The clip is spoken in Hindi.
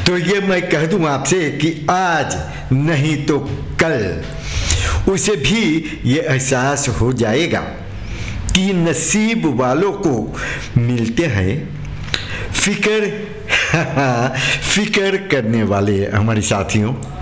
तो ये मैं कह दूं आपसे कि आज नहीं तो कल उसे भी ये एहसास हो जाएगा कि नसीब वालों को मिलते हैं फिक्र करने वाले हमारे साथियों।